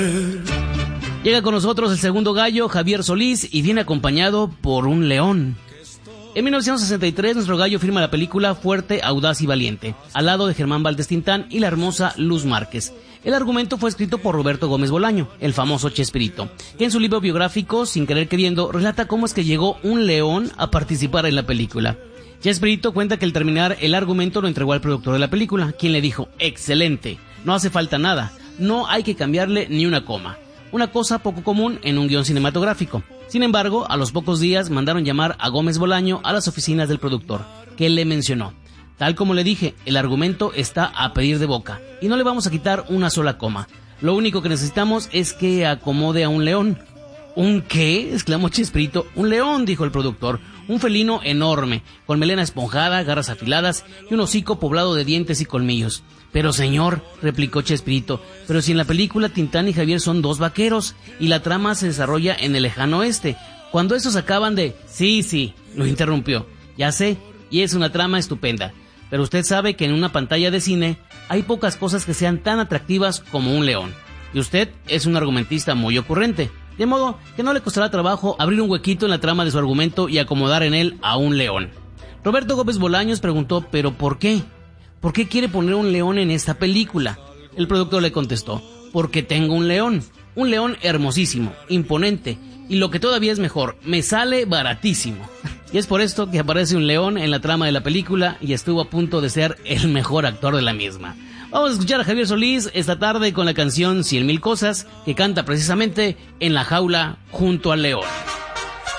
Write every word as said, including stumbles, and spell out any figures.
Llega con nosotros el segundo gallo, Javier Solís, y viene acompañado por un león. En mil novecientos sesenta y tres, nuestro gallo firma la película Fuerte, Audaz y Valiente, al lado de Germán Valdés Tintán y la hermosa Luz Márquez. El argumento fue escrito por Roberto Gómez Bolaño, el famoso Chespirito, que en su libro biográfico, Sin Querer Queriendo, relata cómo es que llegó un león a participar en la película. Chespirito cuenta que al terminar el argumento lo entregó al productor de la película, quien le dijo: excelente, no hace falta nada, no hay que cambiarle ni una coma. Una cosa poco común en un guión cinematográfico. Sin embargo, a los pocos días mandaron llamar a Gómez Bolaño a las oficinas del productor, que le mencionó: tal como le dije, el argumento está a pedir de boca, y no le vamos a quitar una sola coma. Lo único que necesitamos es que acomode a un león. ¿Un qué?, exclamó Chespirito. Un león, dijo el productor, un felino enorme, con melena esponjada, garras afiladas y un hocico poblado de dientes y colmillos. Pero señor, replicó Chespirito, pero si en la película Tintán y Javier son dos vaqueros, y la trama se desarrolla en el lejano oeste, cuando esos acaban de... Sí, sí, lo interrumpió, ya sé, y es una trama estupenda, pero usted sabe que en una pantalla de cine hay pocas cosas que sean tan atractivas como un león, y usted es un argumentista muy ocurrente, de modo que no le costará trabajo abrir un huequito en la trama de su argumento y acomodar en él a un león. Roberto Gómez Bolaños preguntó: ¿pero por qué? ¿Por qué quiere poner un león en esta película? El productor le contestó: porque tengo un león, un león hermosísimo, imponente, y lo que todavía es mejor, me sale baratísimo. Y es por esto que aparece un león en la trama de la película y estuvo a punto de ser el mejor actor de la misma. Vamos a escuchar a Javier Solís esta tarde con la canción Cien Mil Cosas, que canta precisamente en la jaula junto al león.